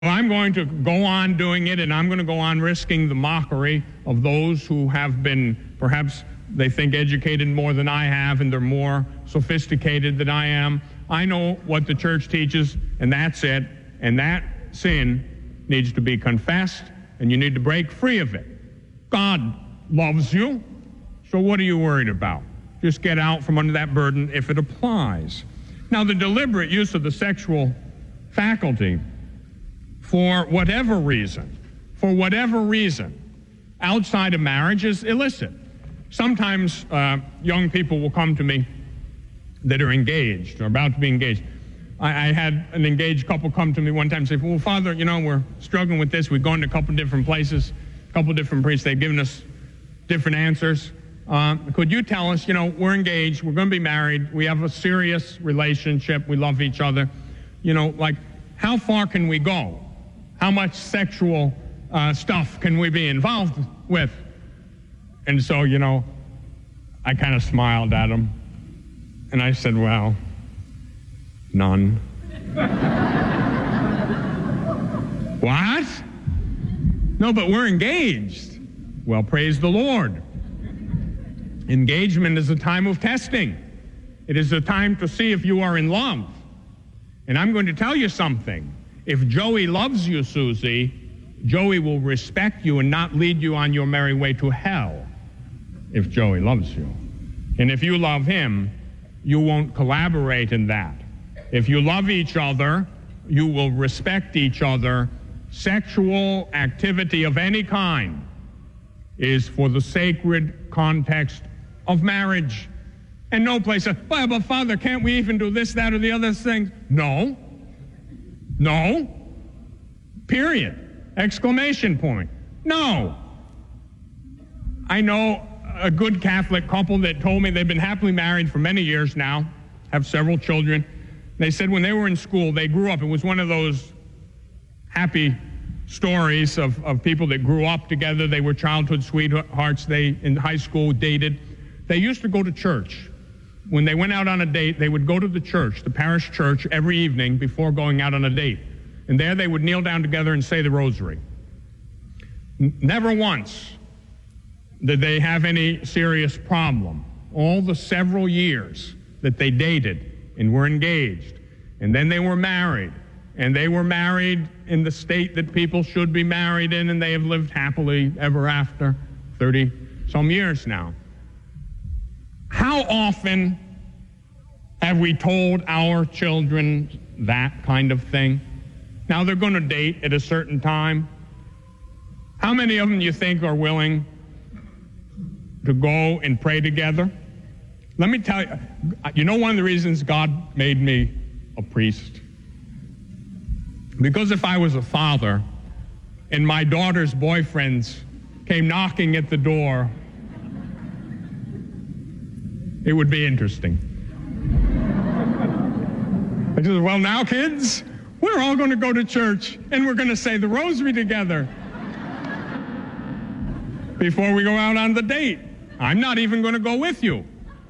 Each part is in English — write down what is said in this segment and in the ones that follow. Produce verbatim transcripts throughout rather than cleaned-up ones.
I'm going to go on doing it, and I'm going to go on risking the mockery of those who have been, perhaps they think, educated more than I have, and they're more sophisticated than I am. I know what the church teaches, and that's it. And that sin needs to be confessed, and you need to break free of it. God loves you, so what are you worried about? Just get out from under that burden if it applies. Now, the deliberate use of the sexual faculty, for whatever reason, for whatever reason, outside of marriage is illicit. Sometimes uh, young people will come to me that are engaged or about to be engaged. I, I had an engaged couple come to me one time and say, well, Father, you know, we're struggling with this. We've gone to a couple different places, a couple different priests. They've given us different answers. Uh, could you tell us, you know, we're engaged, we're going to be married, we have a serious relationship, we love each other. You know, like, how far can we go? How much sexual uh, stuff can we be involved with? And so, you know, I kind of smiled at him, and I said, well, none. What? No, but we're engaged. Well, praise the Lord. Engagement is a time of testing. It is a time to see if you are in love. And I'm going to tell you something. If Joey loves you, Susie, Joey will respect you and not lead you on your merry way to hell if Joey loves you. And if you love him, you won't collaborate in that. If you love each other, you will respect each other. Sexual activity of any kind is for the sacred context of marriage. And no place says, well, but Father, can't we even do this, that, or the other thing? No. No. Period. Exclamation point. No. I know a good Catholic couple that told me they've been happily married for many years now, have several children. They said when they were in school, they grew up. It was one of those happy stories of, of people that grew up together. They were childhood sweethearts. They, in high school, dated. They used to go to church. When they went out on a date, they would go to the church, the parish church, every evening before going out on a date. And there they would kneel down together and say the rosary. N- never once did they have any serious problem. All the several years that they dated and were engaged, and then they were married, and they were married in the state that people should be married in, and they have lived happily ever after, thirty some years now. How often have we told our children that kind of thing? Now they're going to date at a certain time. How many of them do you think are willing to go and pray together? Let me tell you, you know one of the reasons God made me a priest? Because if I was a father and my daughter's boyfriends came knocking at the door, it would be interesting. I said, well, now, kids, we're all going to go to church, and we're going to say the rosary together before we go out on the date. I'm not even going to go with you.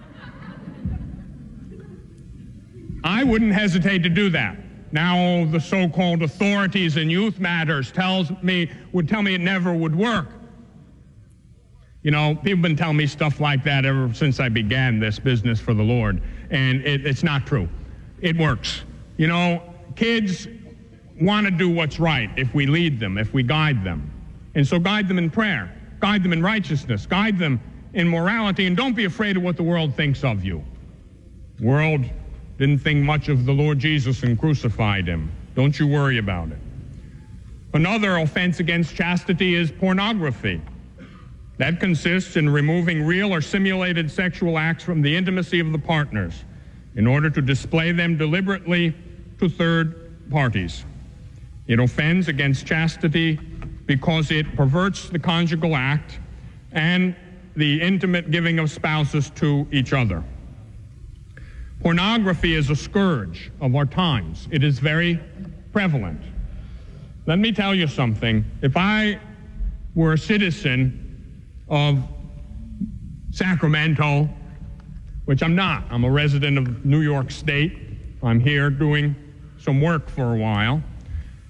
I wouldn't hesitate to do that. Now, the so-called authorities in youth matters tells me, would tell me it never would work. You know, people have been telling me stuff like that ever since I began this business for the Lord, and it, it's not true. It works. You know, kids want to do what's right if we lead them, if we guide them. And so guide them in prayer, guide them in righteousness, guide them in morality, and don't be afraid of what the world thinks of you. The world didn't think much of the Lord Jesus and crucified him. Don't you worry about it. Another offense against chastity is pornography. That consists in removing real or simulated sexual acts from the intimacy of the partners in order to display them deliberately to third parties. It offends against chastity because it perverts the conjugal act and the intimate giving of spouses to each other. Pornography is a scourge of our times. It is very prevalent. Let me tell you something. If I were a citizen of Sacramento, which I'm not. I'm a resident of New York State. I'm here doing some work for a while.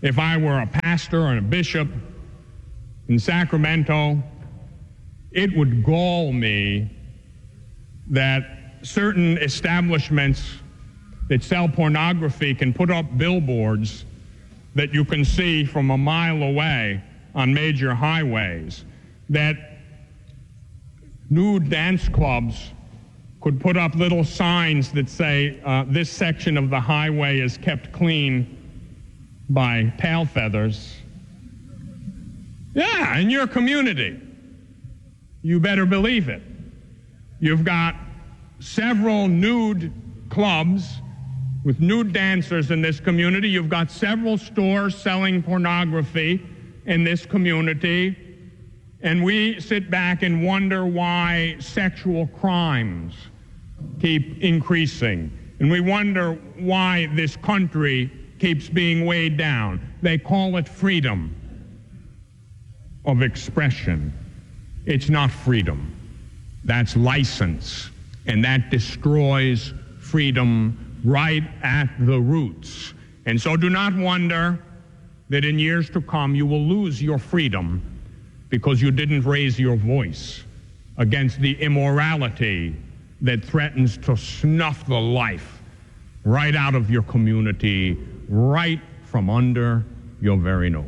if I were a pastor or a bishop in Sacramento, it would gall me that certain establishments that sell pornography can put up billboards that you can see from a mile away on major highways, that nude dance clubs could put up little signs that say, uh, this section of the highway is kept clean by tail feathers. Yeah, in your community. You better believe it. You've got several nude clubs with nude dancers in this community. You've got several stores selling pornography in this community. And we sit back and wonder why sexual crimes keep increasing. And we wonder why this country keeps being weighed down. They call it freedom of expression. It's not freedom. That's license. And that destroys freedom right at the roots. And so do not wonder that in years to come you will lose your freedom because you didn't raise your voice against the immorality that threatens to snuff the life right out of your community, right from under your very nose.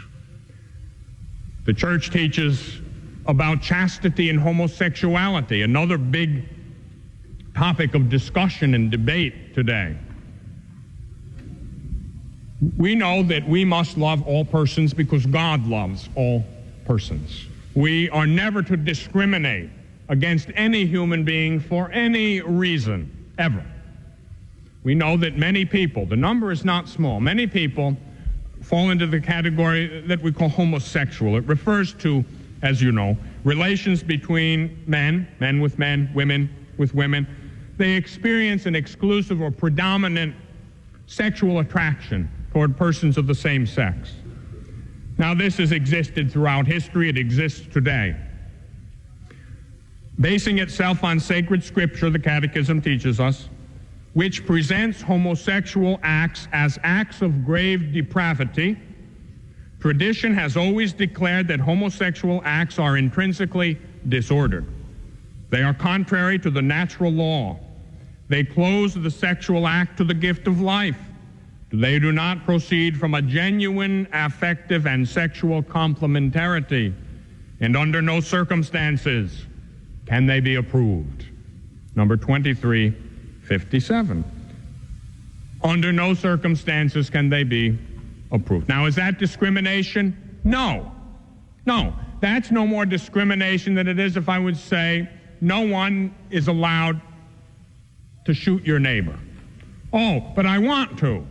The church teaches about chastity and homosexuality, another big topic of discussion and debate today. We know that we must love all persons because God loves all persons. We are never to discriminate against any human being for any reason, ever. We know that many people, the number is not small, many people fall into the category that we call homosexual. It refers to, as you know, relations between men, men with men, women with women. They experience an exclusive or predominant sexual attraction toward persons of the same sex. Now, this has existed throughout history. It exists today. Basing itself on sacred scripture, the Catechism teaches us, which presents homosexual acts as acts of grave depravity, tradition has always declared that homosexual acts are intrinsically disordered. They are contrary to the natural law. They close the sexual act to the gift of life. They do not proceed from a genuine affective and sexual complementarity, and under no circumstances can they be approved. Number twenty-three fifty-seven. Under no circumstances can they be approved. Now, is that discrimination? No. No. That's no more discrimination than it is if I would say no one is allowed to shoot your neighbor. Oh, but I want to.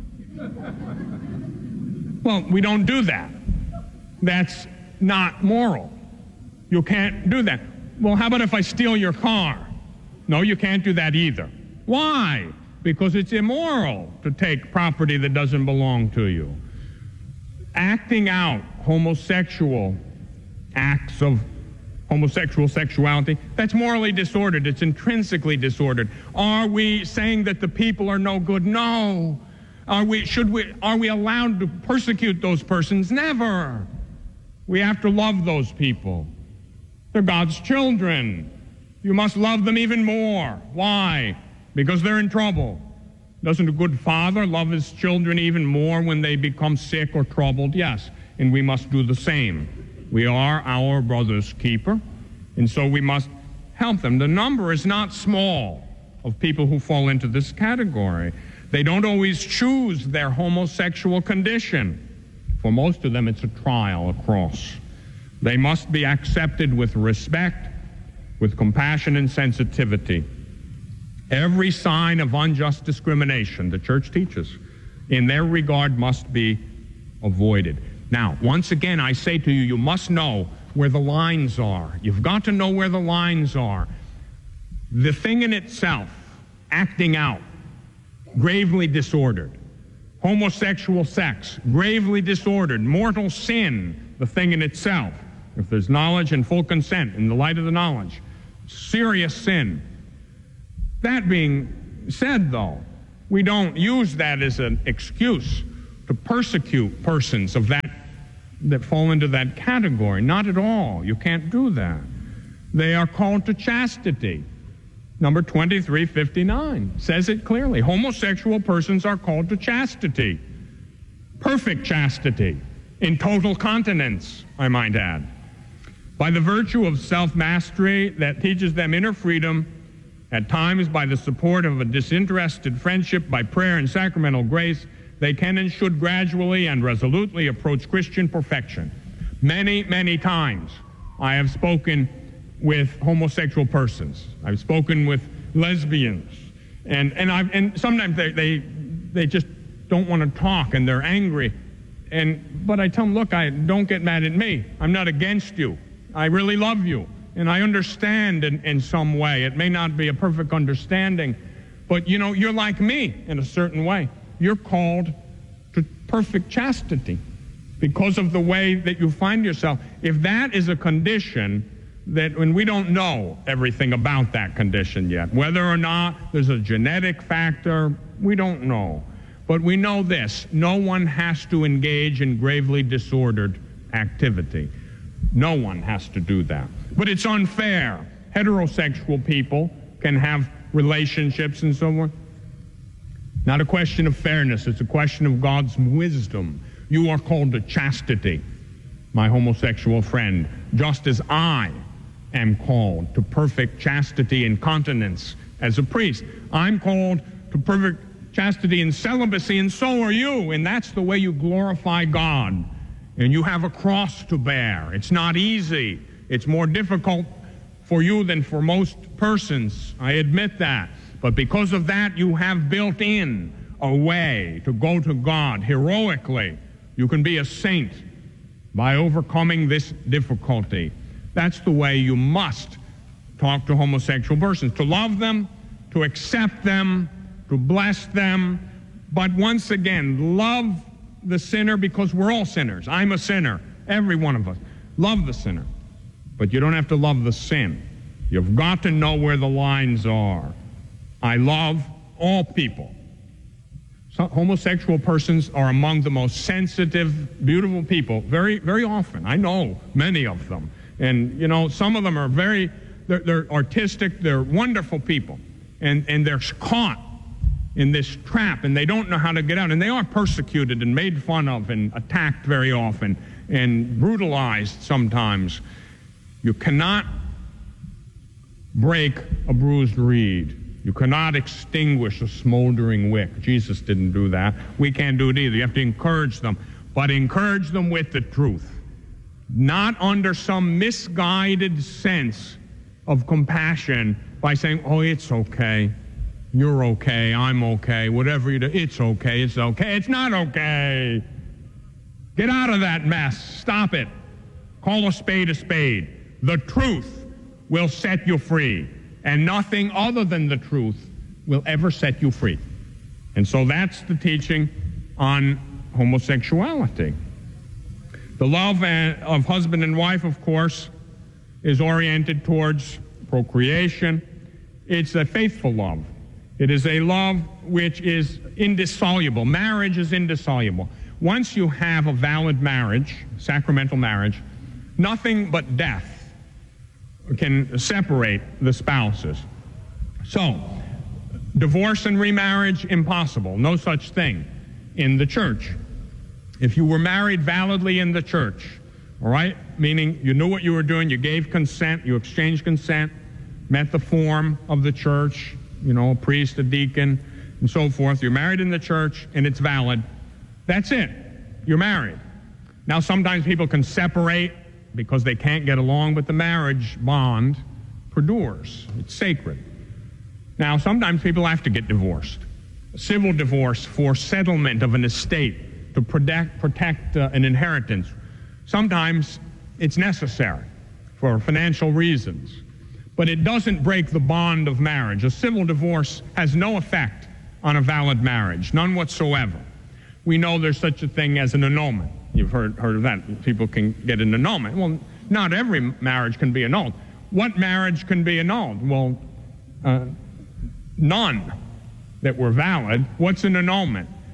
Well, we don't do that. That's not moral. You can't do that. Well, how about if I steal your car? No, you can't do that either. Why? Because it's immoral to take property that doesn't belong to you. Acting out homosexual acts of homosexual sexuality, that's morally disordered. It's intrinsically disordered. Are we saying that the people are no good? No. Are we, should we, are we allowed to persecute those persons? Never. We have to love those people. They're God's children. You must love them even more. Why? Because they're in trouble. Doesn't a good father love his children even more when they become sick or troubled? Yes, and we must do the same. We are our brother's keeper, and so we must help them. The number is not small of people who fall into this category. They don't always choose their homosexual condition. For most of them, it's a trial, a cross. They must be accepted with respect, with compassion and sensitivity. Every sign of unjust discrimination, the church teaches, in their regard must be avoided. Now, once again, I say to you, you must know where the lines are. You've got to know where the lines are. The thing in itself, acting out, gravely disordered. Homosexual sex, gravely disordered. Mortal sin, the thing in itself. If there's knowledge and full consent in the light of the knowledge, serious sin. That being said, though, we don't use that as an excuse to to persecute persons of that that fall into that category. Not at all. You can't do that. They are called to chastity. Number twenty-three fifty-nine says it clearly. Homosexual persons are called to chastity. Perfect chastity. In total continence, I might add. By the virtue of self-mastery that teaches them inner freedom, at times by the support of a disinterested friendship, by prayer and sacramental grace, they can and should gradually and resolutely approach Christian perfection. Many, many times I have spoken with homosexual persons. I've spoken with lesbians. And and I've and sometimes they they, they just don't want to talk and they're angry. And but I tell them, look, I don't get mad at me. I'm not against you. I really love you. And I understand in, in some way. It may not be a perfect understanding, but you know, you're like me in a certain way. You're called to perfect chastity because of the way that you find yourself. If that is a condition that when we don't know everything about that condition yet, whether or not there's a genetic factor, we don't know. But we know this, no one has to engage in gravely disordered activity. No one has to do that. But it's unfair. Heterosexual people can have relationships and so on. Not a question of fairness, it's a question of God's wisdom. You are called to chastity, my homosexual friend, just as I am called to perfect chastity and continence as a priest. I'm called to perfect chastity and celibacy, and so are you, and that's the way you glorify God. And you have a cross to bear. It's not easy. It's more difficult for you than for most persons. I admit that. But because of that, you have built in a way to go to God heroically. You can be a saint by overcoming this difficulty. That's the way you must talk to homosexual persons, to love them, to accept them, to bless them. But once again, love the sinner because we're all sinners. I'm a sinner, every one of us. Love the sinner. But you don't have to love the sin. You've got to know where the lines are. I love all people. So, homosexual persons are among the most sensitive, beautiful people, very, very often. I know many of them. And, you know, some of them are very, they're, they're artistic, they're wonderful people. And, and they're caught in this trap, and they don't know how to get out. And they are persecuted and made fun of and attacked very often and brutalized sometimes. You cannot break a bruised reed. You cannot extinguish a smoldering wick. Jesus didn't do that. We can't do it either. You have to encourage them, but encourage them with the truth, not under some misguided sense of compassion by saying, oh, it's okay. You're okay, I'm okay, whatever you do, it's okay, it's okay. It's not okay. Get out of that mess. Stop it. Call a spade a spade. The truth will set you free, and nothing other than the truth will ever set you free. And so that's the teaching on homosexuality. The love of husband and wife, of course, is oriented towards procreation. It's a faithful love. It is a love which is indissoluble. Marriage is indissoluble. Once you have a valid marriage, sacramental marriage, nothing but death can separate the spouses. So, divorce and remarriage, impossible. No such thing in the church. If you were married validly in the church, all right, meaning you knew what you were doing, you gave consent, you exchanged consent, met the form of the church, you know, a priest, a deacon, and so forth. You're married in the church, and it's valid. That's it. You're married. Now, sometimes people can separate because they can't get along, but the marriage bond perdures. It's sacred. Now, sometimes people have to get divorced. A civil divorce for settlement of an estate to protect, protect uh, an inheritance. Sometimes it's necessary for financial reasons. But it doesn't break the bond of marriage. A civil divorce has no effect on a valid marriage, none whatsoever. We know there's such a thing as an annulment. You've heard, heard of that. People can get an annulment. Well, not every marriage can be annulled. What marriage can be annulled? Well, uh, none that were valid. What's an annulment?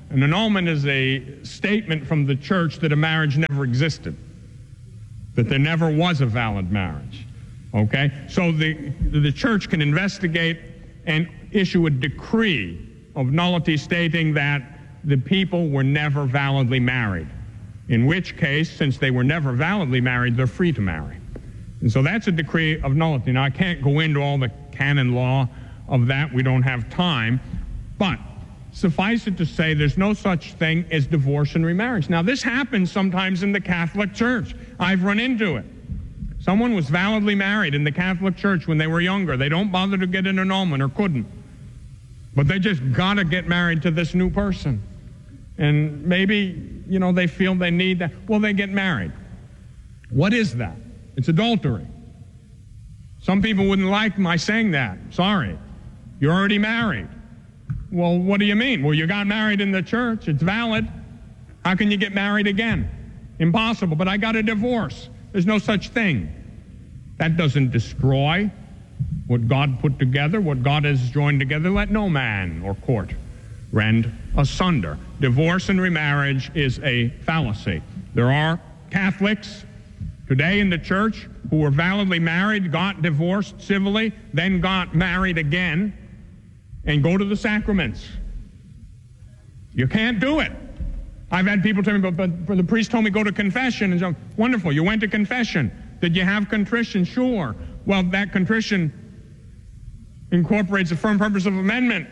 An annulment is a statement from the church that a marriage never existed, that there never was a valid marriage. Okay? So the, the church can investigate and issue a decree of nullity stating that the people were never validly married. In which case, since they were never validly married, they're free to marry. And so that's a decree of nullity. Now, I can't go into all the canon law of that. We don't have time. But suffice it to say, there's no such thing as divorce and remarriage. Now, this happens sometimes in the Catholic Church. I've run into it. Someone was validly married in the Catholic Church when they were younger. They don't bother to get an annulment or couldn't. But they just got to get married to this new person. And maybe, you know, they feel they need that. Well, they get married. What is that? It's adultery. Some people wouldn't like my saying that. Sorry. You're already married. Well, what do you mean? Well, you got married in the church. It's valid. How can you get married again? Impossible. But I got a divorce. There's no such thing. That doesn't destroy what God put together, what God has joined together. Let no man or court rend asunder. Divorce and remarriage is a fallacy. There are Catholics today in the church who were validly married, got divorced civilly, then got married again, and go to the sacraments. You can't do it. I've had people tell me, but, but the priest told me go to confession. And so, wonderful, you went to confession. Did you have contrition? Sure. Well, that contrition incorporates the firm purpose of amendment.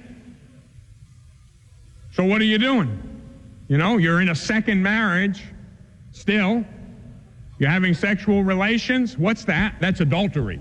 So what are you doing? You know, you're in a second marriage still. You're having sexual relations. What's that? That's adultery.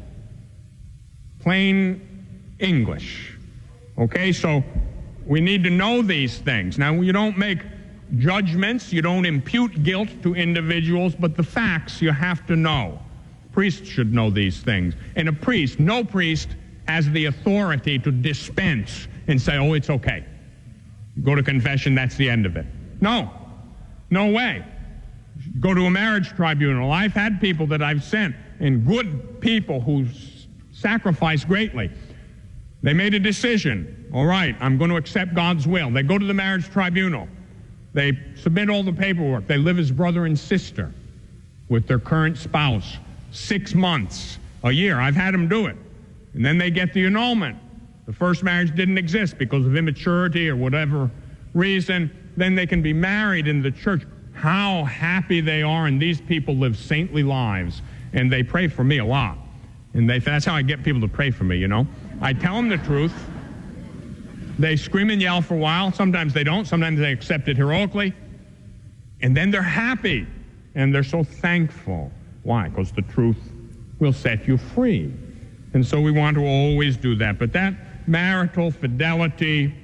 Plain English. Okay, so we need to know these things. Now, you don't make judgments, you don't impute guilt to individuals, but the facts you have to know. Priests should know these things. And a priest, no priest, has the authority to dispense and say, oh, it's okay. Go to confession, that's the end of it. No. No way. Go to a marriage tribunal. I've had people that I've sent, and good people who sacrifice greatly. They made a decision. All right, I'm going to accept God's will. They go to the marriage tribunal. They submit all the paperwork. They live as brother and sister with their current spouse. Six months, a year. I've had them do it. And then they get the annulment. The first marriage didn't exist because of immaturity or whatever reason. Then they can be married in the church. How happy they are, and these people live saintly lives. And they pray for me a lot. And they, that's how I get people to pray for me, you know. I tell them the truth. They scream and yell for a while. Sometimes they don't. Sometimes they accept it heroically. And then they're happy. And they're so thankful. Why? Because the truth will set you free. And so we want to always do that. But that marital fidelity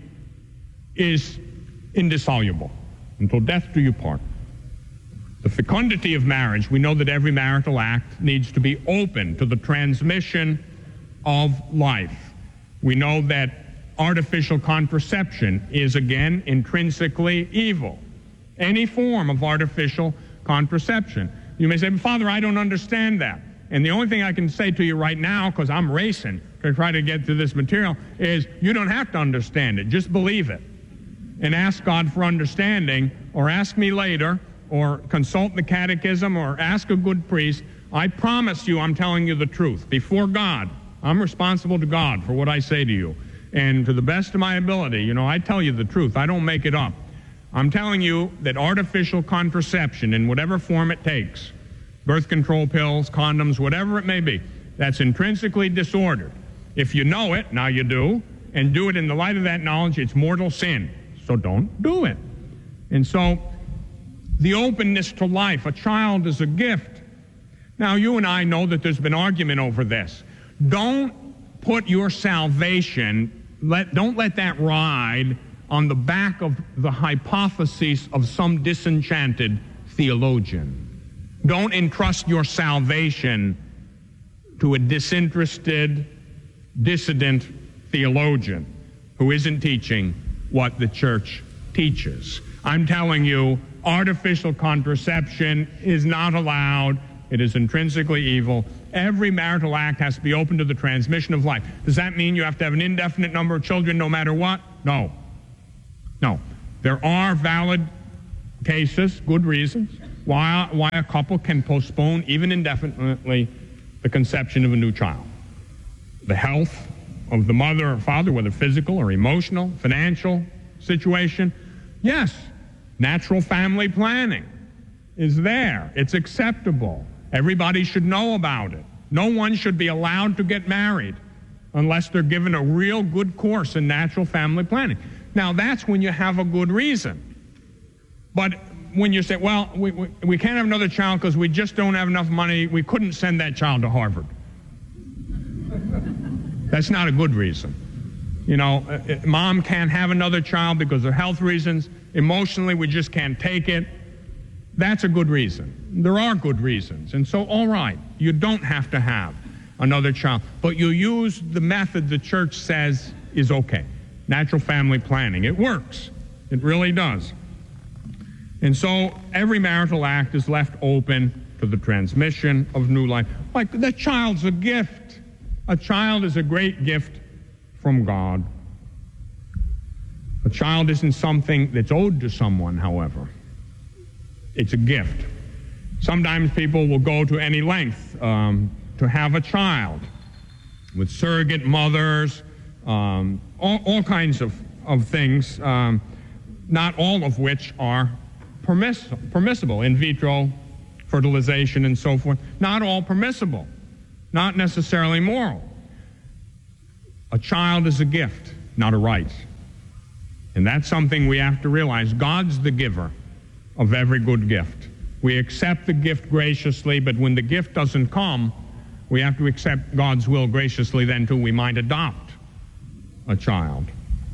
is indissoluble. Until death do you part. The fecundity of marriage, we know that every marital act needs to be open to the transmission of life. We know that artificial contraception is, again, intrinsically evil. Any form of artificial contraception. You may say, but Father, I don't understand that. And the only thing I can say to you right now, because I'm racing to try to get to this material, is you don't have to understand it. Just believe it. And ask God for understanding, or ask me later, or consult the catechism, or ask a good priest. I promise you I'm telling you the truth. Before God, I'm responsible to God for what I say to you. And to the best of my ability, you know, I tell you the truth. I don't make it up. I'm telling you that artificial contraception, in whatever form it takes, birth control pills, condoms, whatever it may be, that's intrinsically disordered. If you know it, now you do, and do it in the light of that knowledge, it's mortal sin. So don't do it. And so, the openness to life, a child is a gift. Now, you and I know that there's been argument over this. Don't put your salvation, let, don't let that ride on the back of the hypotheses of some disenchanted theologian. Don't entrust your salvation to a disinterested, dissident theologian who isn't teaching what the church teaches. I'm telling you, artificial contraception is not allowed. It is intrinsically evil. Every marital act has to be open to the transmission of life. Does that mean you have to have an indefinite number of children no matter what? No. No. There are valid cases, good reasons, why, why a couple can postpone, even indefinitely, the conception of a new child. The health of the mother or father, whether physical or emotional, financial situation, yes, natural family planning is there. It's acceptable. Everybody should know about it. No one should be allowed to get married unless they're given a real good course in natural family planning. Now, that's when you have a good reason. But when you say, well, we, we, we can't have another child because we just don't have enough money, we couldn't send that child to Harvard. That's not a good reason. You know, mom can't have another child because of health reasons. Emotionally, we just can't take it. That's a good reason. There are good reasons. And so, all right, you don't have to have another child. But you use the method the church says is okay. Natural family planning. It works. It really does. And so every marital act is left open to the transmission of new life. Like, the child's a gift. A child is a great gift from God. A child isn't something that's owed to someone, however. It's a gift. Sometimes people will go to any length um, to have a child with surrogate mothers, um, all, all kinds of, of things, um, not all of which are permiss- permissible. In vitro fertilization and so forth, not all permissible, not necessarily moral. A child is a gift, not a right. And that's something we have to realize. God's the giver of every good gift. We accept the gift graciously, but when the gift doesn't come, we have to accept God's will graciously then too. We might adopt a child.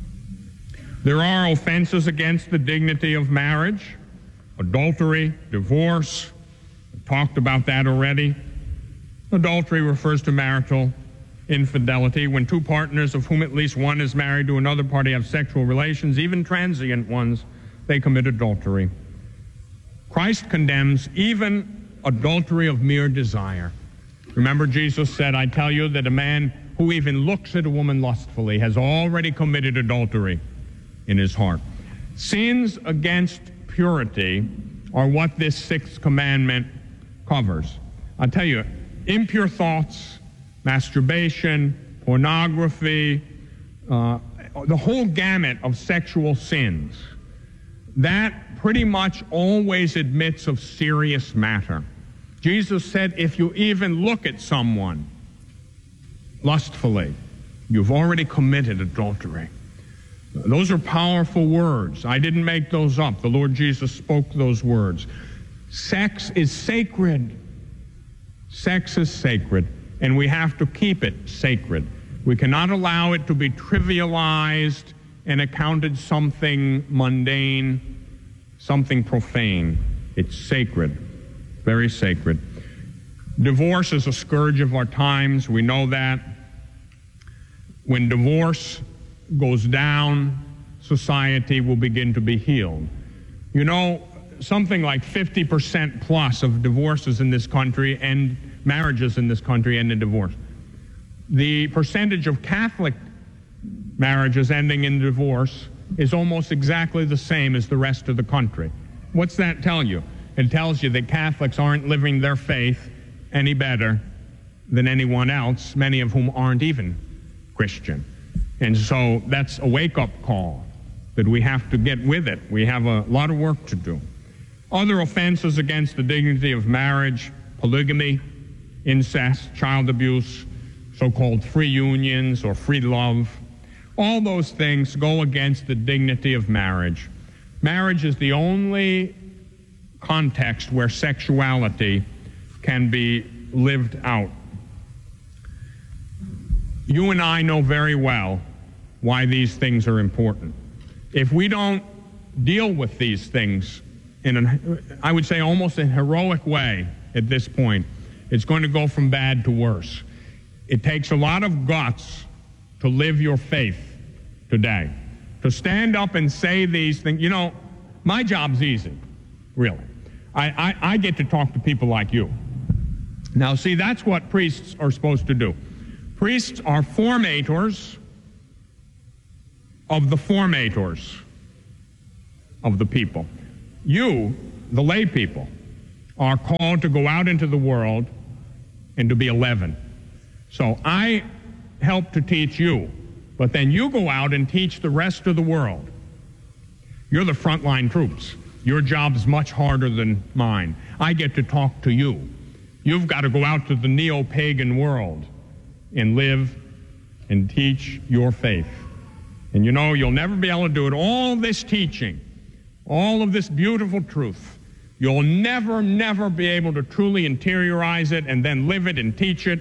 There are offenses against the dignity of marriage, adultery, divorce. We talked about that already. Adultery refers to marital infidelity, when two partners of whom at least one is married to another party have sexual relations, even transient ones, they commit adultery. Christ condemns even adultery of mere desire. Remember, Jesus said, I tell you that a man who even looks at a woman lustfully has already committed adultery in his heart. Sins against purity are what this sixth commandment covers. I'll tell you, impure thoughts, masturbation, pornography, uh, the whole gamut of sexual sins, that pretty much always admits of serious matter. Jesus said, if you even look at someone lustfully, you've already committed adultery. Those are powerful words. I didn't make those up. The Lord Jesus spoke those words. Sex is sacred. Sex is sacred, and we have to keep it sacred. We cannot allow it to be trivialized and accounted something mundane, something profane. It's sacred, very sacred. Divorce is a scourge of our times. We know that. When divorce goes down, society will begin to be healed. You know, something like fifty percent plus of divorces in this country and marriages in this country end in divorce. The percentage of Catholic marriages ending in divorce is almost exactly the same as the rest of the country. What's that tell you? It tells you that Catholics aren't living their faith any better than anyone else, many of whom aren't even Christian. And so that's a wake-up call that we have to get with it. We have a lot of work to do. Other offenses against the dignity of marriage, polygamy, incest, child abuse, so-called free unions or free love, all those things go against the dignity of marriage. Marriage is the only context where sexuality can be lived out. You and I know very well why these things are important. If we don't deal with these things in an, I would say almost a heroic way at this point, it's going to go from bad to worse. It takes a lot of guts to live your faith today, to stand up and say these things. You know, my job's easy, really. I, I, I get to talk to people like you. Now, see, that's what priests are supposed to do. Priests are formators of the formators. of the people. You, the lay people, are called to go out into the world and to be a leaven. So I help to teach you, but then you go out and teach the rest of the world. You're the frontline troops. Your job's much harder than mine. I get to talk to you. You've got to go out to the neo-pagan world and live and teach your faith. And you know, you'll never be able to do it. All this teaching, all of this beautiful truth, you'll never, never be able to truly interiorize it and then live it and teach it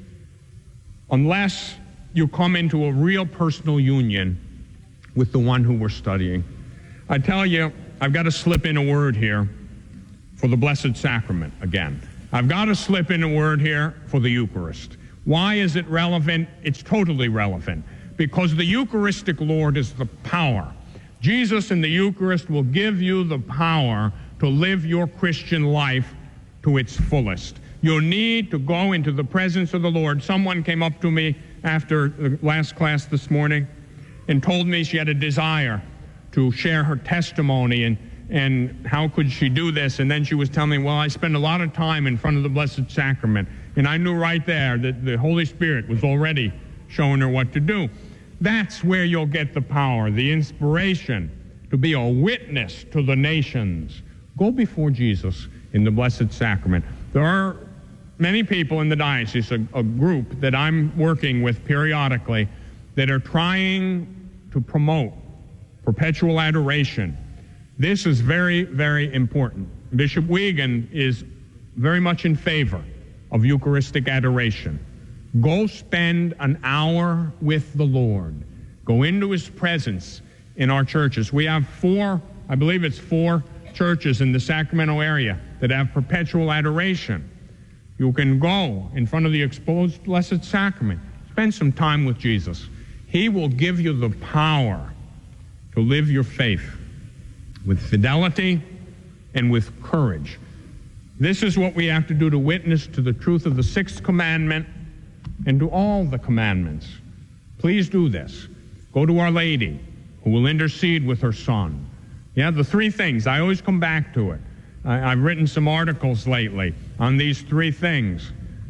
unless you come into a real personal union with the one who we're studying. I tell you, I've got to slip in a word here for the Blessed Sacrament again. I've got to slip in a word here for the Eucharist. Why is it relevant? It's totally relevant. Because the Eucharistic Lord is the power. Jesus in the Eucharist will give you the power to live your Christian life to its fullest. You'll need to go into the presence of the Lord. Someone came up to me after the last class this morning and told me she had a desire to share her testimony and, and how could she do this. And then she was telling me, well, I spend a lot of time in front of the Blessed Sacrament. And I knew right there that the Holy Spirit was already showing her what to do. That's where you'll get the power, the inspiration to be a witness to the nations. Go before Jesus in the Blessed Sacrament. There are many people in the diocese, a, a group that I'm working with periodically, that are trying to promote perpetual adoration. This is very, very important. Bishop Wiegand is very much in favor of Eucharistic adoration. Go spend an hour with the Lord. Go into his presence in our churches. We have four, I believe it's four churches in the Sacramento area that have perpetual adoration. You can go in front of the exposed Blessed Sacrament. Spend some time with Jesus. He will give you the power to live your faith with fidelity and with courage. This is what we have to do to witness to the truth of the sixth commandment and to all the commandments. Please do this. Go to Our Lady, who will intercede with her Son. Yeah, the three things. I always come back to it. I, I've written some articles lately on these three things.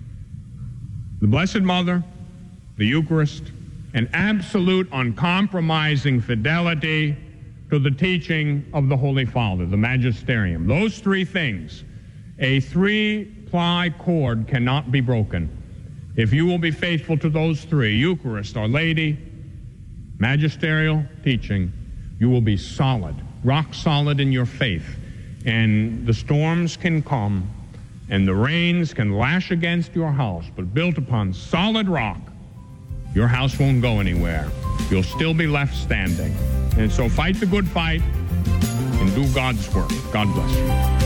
The Blessed Mother, the Eucharist, and absolute uncompromising fidelity to the teaching of the Holy Father, the Magisterium. Those three things, a three-ply cord cannot be broken. If you will be faithful to those three, Eucharist, Our Lady, magisterial teaching, you will be solid, rock solid in your faith. And the storms can come and the rains can lash against your house, but built upon solid rock, your house won't go anywhere. You'll still be left standing. And so fight the good fight and do God's work. God bless you.